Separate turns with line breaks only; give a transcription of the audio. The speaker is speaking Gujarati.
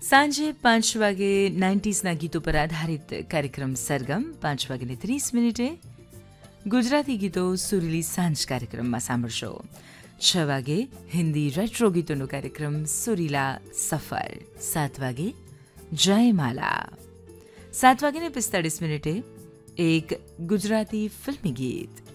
સાંજે 5 વાગે 90sના ગીતો પર આધારિત કાર્યક્રમ સરગમ 5:30 ગુજરાતી ગીતો સુરીલી સાંજ કાર્યક્રમમાં સાંભળશો. 6 વાગે હિન્દી રેટ્રો ગીતોનો કાર્યક્રમ સુરીલા સફર. 7 વાગે જયમાલા. 7:45 એક ગુજરાતી ફિલ્મી ગીત.